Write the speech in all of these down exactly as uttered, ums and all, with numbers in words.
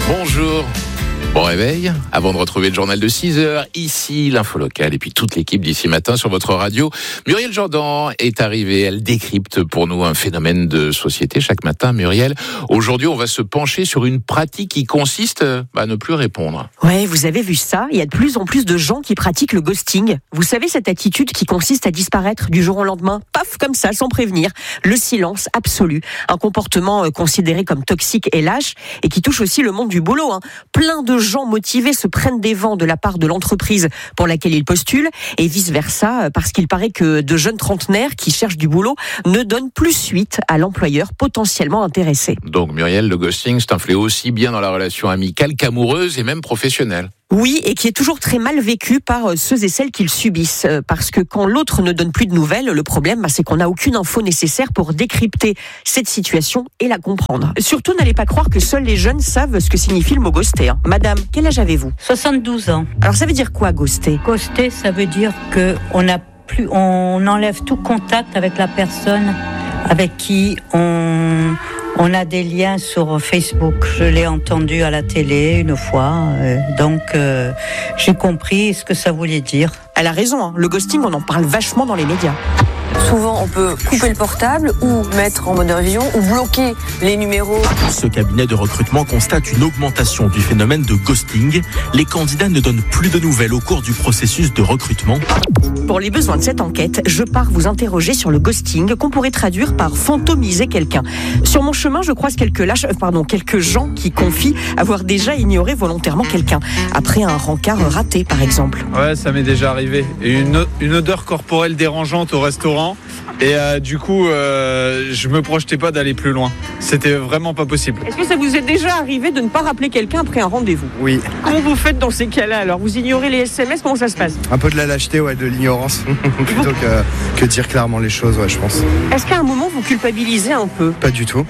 Bonjour. Bon réveil, avant de retrouver le journal de six heures, ici l'info locale et puis toute l'équipe d'ici matin sur votre radio. Muriel Jourdan est arrivée, elle décrypte pour nous un phénomène de société chaque matin. Muriel, aujourd'hui on va se pencher sur une pratique qui consiste à ne plus répondre. Ouais, vous avez vu ça, il y a de plus en plus de gens qui pratiquent le ghosting. Vous savez, cette attitude qui consiste à disparaître du jour au lendemain, paf, comme ça, sans prévenir. Le silence absolu, un comportement considéré comme toxique et lâche et qui touche aussi le monde du boulot. Hein. Plein de gens motivés se prennent des vents de la part de l'entreprise pour laquelle ils postulent et vice-versa, parce qu'il paraît que de jeunes trentenaires qui cherchent du boulot ne donnent plus suite à l'employeur potentiellement intéressé. Donc Muriel, le ghosting, c'est un fléau aussi bien dans la relation amicale qu'amoureuse et même professionnelle. Oui, et qui est toujours très mal vécu par ceux et celles qui le subissent. Parce que quand l'autre ne donne plus de nouvelles, le problème, c'est qu'on n'a aucune info nécessaire pour décrypter cette situation et la comprendre. Surtout, n'allez pas croire que seuls les jeunes savent ce que signifie le mot ghoster. Hein. Madame, quel âge avez-vous ? soixante-douze ans. Alors, ça veut dire quoi, ghoster ? Ghoster, ça veut dire que on a plus, on enlève tout contact avec la personne avec qui on... On a des liens sur Facebook. Je l'ai entendu à la télé une fois. Euh, donc, euh, j'ai compris ce que ça voulait dire. Elle a raison. Hein. Le ghosting, on en parle vachement dans les médias. Souvent, on peut couper le portable ou mettre en mode révision ou bloquer les numéros. Ce cabinet de recrutement constate une augmentation du phénomène de ghosting. Les candidats ne donnent plus de nouvelles au cours du processus de recrutement. Pour les besoins de cette enquête, je pars vous interroger sur le ghosting, qu'on pourrait traduire par fantomiser quelqu'un. Sur mon chemin, je croise quelques lâches, euh, pardon, quelques gens qui confient avoir déjà ignoré volontairement quelqu'un, après un rencard raté, par exemple. Ouais, ça m'est déjà arrivé. Et une, une odeur corporelle dérangeante au restaurant. Et euh, du coup, euh, je me projetais pas d'aller plus loin. C'était vraiment pas possible. Est-ce que ça vous est déjà arrivé de ne pas rappeler quelqu'un après un rendez-vous ? Oui. Comment vous faites dans ces cas-là alors ? Vous ignorez les S M S ? Comment ça se passe ? Un peu de la lâcheté, ouais, de l'ignorance, plutôt que, que dire clairement les choses, ouais, je pense. Est-ce qu'à un moment vous culpabilisez un peu ? Pas du tout.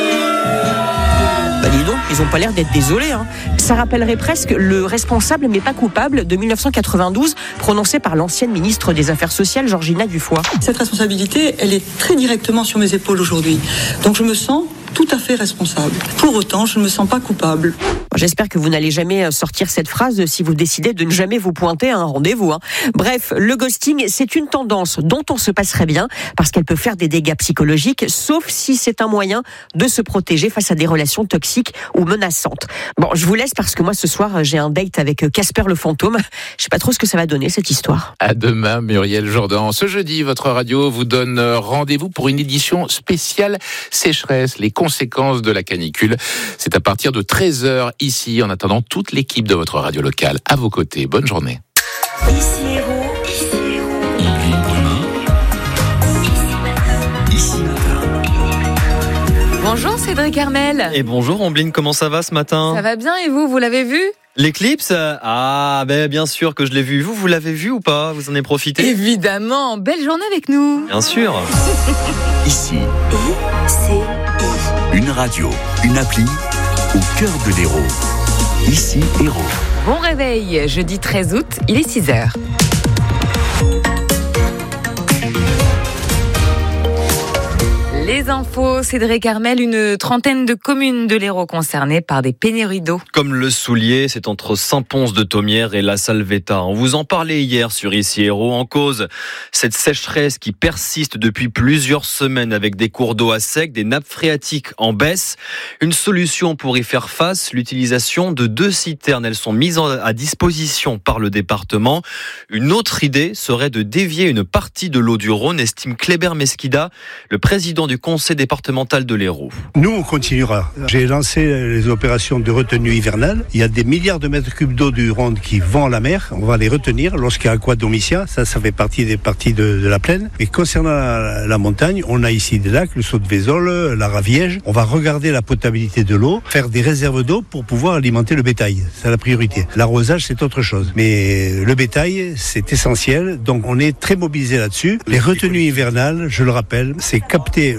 Bah dis donc, ils ont pas l'air d'être désolés. Hein. Ça rappellerait presque le responsable mais pas coupable de dix-neuf cent quatre-vingt-douze, prononcé par l'ancienne ministre des Affaires sociales, Georgina Dufoy. Cette responsabilité, elle est très directement sur mes épaules aujourd'hui. Donc je me sens tout à fait responsable. Pour autant, je ne me sens pas coupable. J'espère que vous n'allez jamais sortir cette phrase si vous décidez de ne jamais vous pointer à un rendez-vous. Hein. Bref, le ghosting, c'est une tendance dont on se passerait bien parce qu'elle peut faire des dégâts psychologiques, sauf si c'est un moyen de se protéger face à des relations toxiques ou menaçantes. Bon, je vous laisse parce que moi, ce soir, j'ai un date avec Casper le fantôme. Je sais pas trop ce que ça va donner, cette histoire. À demain, Muriel Jourdan. Ce jeudi, votre radio vous donne rendez-vous pour une édition spéciale sécheresse, les conséquences de la canicule. C'est à partir de treize heures ici, en attendant toute l'équipe de votre radio locale à vos côtés. Bonne journée. Ici Héros, ici Héros. Yveline Brunner. Ici matin. Ici matin. Bonjour Cédric Armel. Et bonjour Ambline, comment ça va ce matin ? Ça va bien et vous, vous l'avez vu ? L'éclipse ? Ah, ben bien sûr que je l'ai vu. Vous, vous l'avez vu ou pas ? Vous en avez profité ? Évidemment, belle journée avec nous. Bien sûr. Ici, et c'est I. Une radio, une appli au cœur de l'Hérault. Ici Hérault. Bon réveil, jeudi treize août, il est six heures. Les infos, Cédric Armel, une trentaine de communes de l'Hérault concernées par des pénuries d'eau. Comme le Soulier, c'est entre Saint-Pons-de-Thomières et La Salvetat. On vous en parlait hier sur Ici Hérault. En cause, cette sécheresse qui persiste depuis plusieurs semaines avec des cours d'eau à sec, des nappes phréatiques en baisse. Une solution pour y faire face, l'utilisation de deux citernes. Elles sont mises à disposition par le département. Une autre idée serait de dévier une partie de l'eau du Rhône, estime Kléber Mesquida, le président du conseil départemental de l'Hérault. Nous, on continuera. J'ai lancé les opérations de retenue hivernale. Il y a des milliards de mètres cubes d'eau du Rhône qui vont à la mer. On va les retenir lorsqu'il y a aqua domitia. Ça, ça fait partie des parties de, de la plaine. Et concernant la, la montagne, on a ici des lacs, le Saut de Vézol, la Raviège. On va regarder la potabilité de l'eau, faire des réserves d'eau pour pouvoir alimenter le bétail. C'est la priorité. L'arrosage, c'est autre chose. Mais le bétail, c'est essentiel. Donc, on est très mobilisé là-dessus. Les retenues hivernales, je le rappelle, c'est capter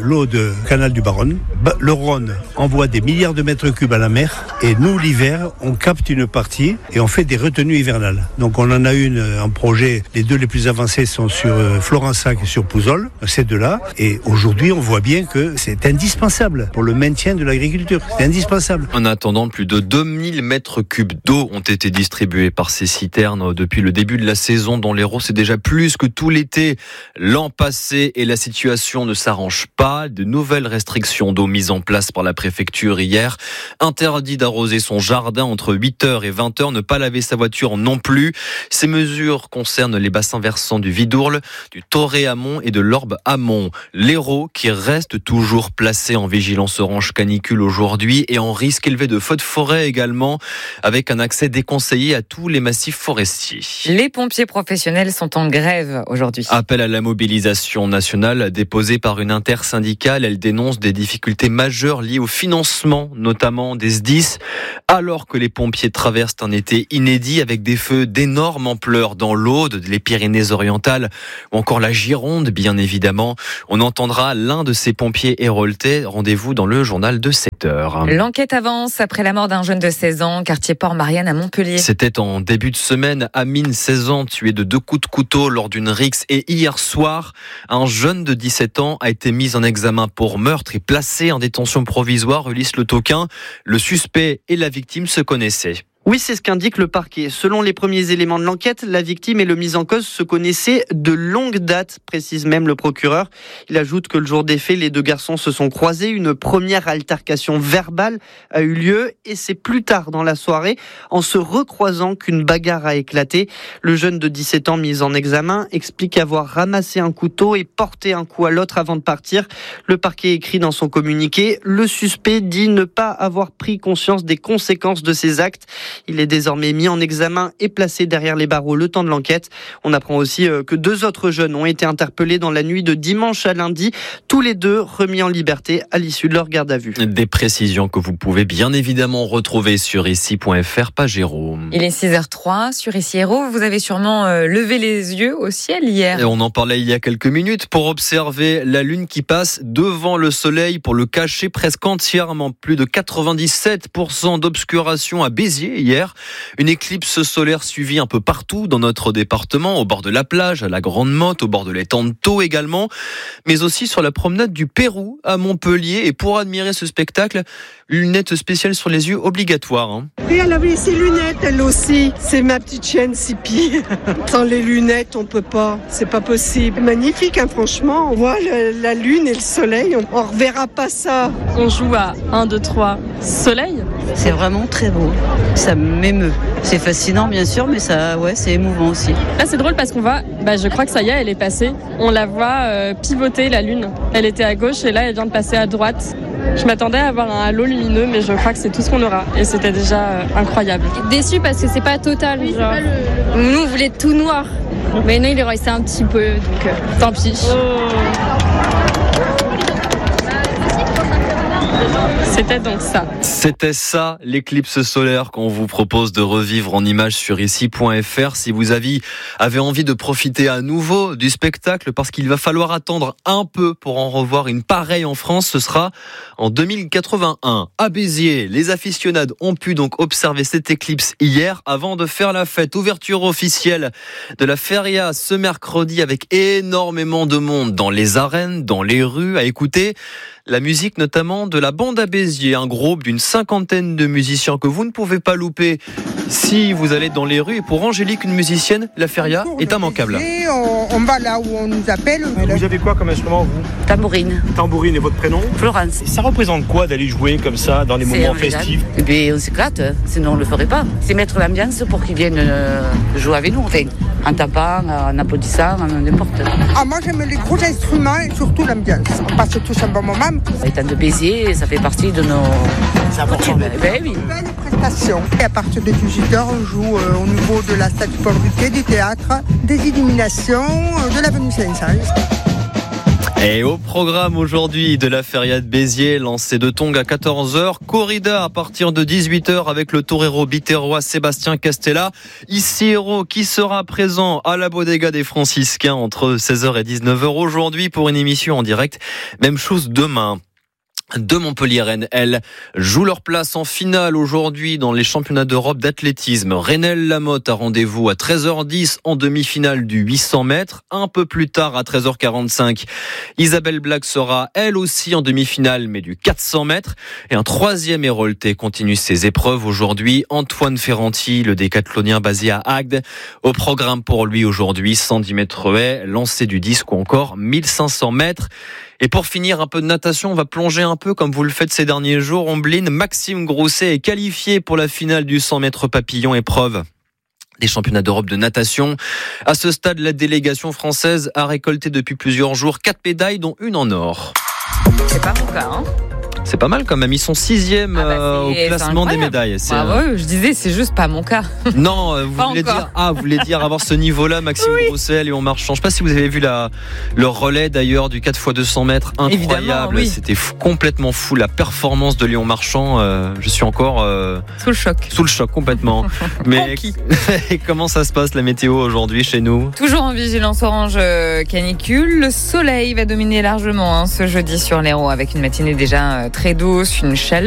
l'eau du canal du Baronne. Le Rhône envoie des milliards de mètres cubes à la mer et nous, l'hiver, on capte une partie et on fait des retenues hivernales. Donc on en a une en projet, les deux les plus avancés sont sur Florensac et sur Pouzol, ces deux-là. Et aujourd'hui, on voit bien que c'est indispensable pour le maintien de l'agriculture. C'est indispensable. En attendant, plus de deux mille mètres cubes d'eau ont été distribués par ces citernes depuis le début de la saison dans l'Hérault. C'est déjà plus que tout l'été l'an passé et la situation ne s'arrange pas. De nouvelles restrictions d'eau mises en place par la préfecture hier. Interdit d'arroser son jardin entre huit heures et vingt heures, ne pas laver sa voiture non plus. Ces mesures concernent les bassins versants du Vidourle, du Torré-Amont et de l'Orbe-Amont. L'Hérault qui reste toujours placé en vigilance orange canicule aujourd'hui et en risque élevé de feux de forêt également, avec un accès déconseillé à tous les massifs forestiers. Les pompiers professionnels sont en grève aujourd'hui. Appel à la mobilisation nationale déposée par une intersyndicale. Elle dénonce des difficultés majeures liées au financement, notamment des S D I S, alors que les pompiers traversent un été inédit avec des feux d'énorme ampleur dans l'Aude, les Pyrénées-Orientales ou encore la Gironde, bien évidemment. On entendra l'un de ces pompiers héraultais. Rendez-vous dans le journal de sept heures. L'enquête avance après la mort d'un jeune de seize ans, quartier Port-Marianne à Montpellier. C'était en début de semaine. Amine, seize ans, tué de deux coups de couteau lors d'une rixe. Et hier soir, un jeune de dix-sept ans a été mis en examen pour meurtre et placé en détention provisoire. Ulysse Le Toquin, le suspect et la victime se connaissaient. Oui, c'est ce qu'indique le parquet. Selon les premiers éléments de l'enquête, la victime et le mis en cause se connaissaient de longue date, précise même le procureur. Il ajoute que le jour des faits, les deux garçons se sont croisés. Une première altercation verbale a eu lieu et c'est plus tard dans la soirée, en se recroisant, qu'une bagarre a éclaté. Le jeune de dix-sept ans mis en examen explique avoir ramassé un couteau et porté un coup à l'autre avant de partir. Le parquet écrit dans son communiqué: le suspect dit ne pas avoir pris conscience des conséquences de ses actes. Il est désormais mis en examen et placé derrière les barreaux le temps de l'enquête. On apprend aussi que deux autres jeunes ont été interpellés dans la nuit de dimanche à lundi, tous les deux remis en liberté à l'issue de leur garde à vue. Des précisions que vous pouvez bien évidemment retrouver sur ici point f r, page Hérault. Il est six heures trois sur Ici Hérault. Vous avez sûrement euh, levé les yeux au ciel hier. Et on en parlait il y a quelques minutes pour observer la lune qui passe devant le soleil pour le cacher presque entièrement. Plus de quatre-vingt-dix-sept pour cent d'obscuration à Béziers hier. Une éclipse solaire suivie un peu partout dans notre département, au bord de la plage, à la Grande Motte, au bord de l'étang de Thau également, mais aussi sur la promenade du Pérou à Montpellier. Et pour admirer ce spectacle, lunettes spéciales sur les yeux obligatoires. Hein. Et elle avait ses lunettes, elle aussi. C'est ma petite chienne Sipi. Sans les lunettes, on peut pas. C'est pas possible. Magnifique, hein, franchement. On voit le, la lune et le soleil. On, on reverra pas ça. On joue à un, deux, trois, soleil. C'est vraiment très beau. Ça m'émeut. C'est fascinant, bien sûr, mais ça, ouais, c'est émouvant aussi. Là, c'est drôle parce qu'on va, bah, je crois que ça y est, elle est passée. On la voit euh, pivoter, la lune. Elle était à gauche et là, elle vient de passer à droite. Je m'attendais à avoir un halo lumineux, mais je crois que c'est tout ce qu'on aura. Et c'était déjà euh, incroyable. Déçue parce que c'est pas total. Oui, genre. c'est pas le... Nous, on voulait tout noir. Mais non, il est resté un petit peu, donc euh, tant pis. Oh. C'était donc ça. C'était ça, l'éclipse solaire qu'on vous propose de revivre en images sur ici point f r. Si vous avez, avez envie de profiter à nouveau du spectacle, parce qu'il va falloir attendre un peu pour en revoir une pareille en France, ce sera en deux mille quatre-vingt-un. À Béziers, les aficionados ont pu donc observer cette éclipse hier avant de faire la fête. Ouverture officielle de la feria ce mercredi avec énormément de monde dans les arènes, dans les rues, à écouter la musique notamment de la bande à Béziers, un groupe d'une cinquantaine de musiciens que vous ne pouvez pas louper si vous allez dans les rues. Et pour Angélique, une musicienne, la feria est immanquable. On, on va là où on nous appelle. Vous avez quoi comme instrument, vous ? Tambourine. Tambourine, et votre prénom ? Florence. Et ça représente quoi d'aller jouer comme ça dans les C'est moments agréable. festifs ? Eh bien, on s'éclate, sinon on ne le ferait pas. C'est mettre l'ambiance pour qu'ils viennent euh, jouer avec nous, enfin, en tapant, en applaudissant, en n'importe. Ah, moi j'aime les gros instruments et surtout l'ambiance. On passe tous un bon moment. Étant de Béziers, ça fait partie de nos... C'est important. Ben oui. Belle prestation. Et à partir de dix-huit heures, on joue euh, au niveau de la statue Port du Quai, du théâtre, des illuminations, euh, de l'avenue Saint-Saëns. Et au programme aujourd'hui de la Feria de Béziers, lancée de Tongue à quatorze heures, corrida à partir de dix-huit heures avec le torero biterrois Sébastien Castella. Ici Hérault qui sera présent à la Bodega des Franciscains entre seize heures et dix-neuf heures aujourd'hui pour une émission en direct. Même chose demain. De Montpellier-Rennes, elles, jouent leur place en finale aujourd'hui dans les championnats d'Europe d'athlétisme. Renelle Lamotte a rendez-vous à treize heures dix en demi-finale du huit cents mètres. Un peu plus tard, à treize heures quarante-cinq, Isabelle Black sera elle aussi en demi-finale, mais du quatre cents mètres. Et un troisième héroltais continue ses épreuves aujourd'hui. Antoine Ferranti, le décathlonien basé à Agde. Au programme pour lui aujourd'hui, cent dix mètres haies, lancer du disque ou encore mille cinq cents mètres. Et pour finir, un peu de natation, on va plonger un peu comme vous le faites ces derniers jours. Ombline, Maxime Grousset est qualifié pour la finale du cent mètres papillon, épreuve des championnats d'Europe de natation. À ce stade, la délégation française a récolté depuis plusieurs jours quatre médailles, dont une en or. C'est pas mon cas, hein. C'est pas mal quand même, ils sont sixième ah bah euh, au classement des médailles. C'est ah ouais, je disais, c'est juste pas mon cas. Non, vous voulez dire, ah, vous voulez dire avoir ce niveau-là, Maxime oui. Grousset, Léon Marchand. Je sais pas si vous avez vu la, le relais d'ailleurs du quatre fois deux cents mètres, incroyable. Oui. C'était fou, complètement fou. La performance de Léon Marchand, euh, je suis encore euh, sous le choc. Sous le choc complètement. Mais comment ça se passe la météo aujourd'hui chez nous? Toujours en vigilance orange euh, canicule. Le soleil va dominer largement hein, ce jeudi sur l'Hérault avec une matinée déjà euh, très douce, une chaleur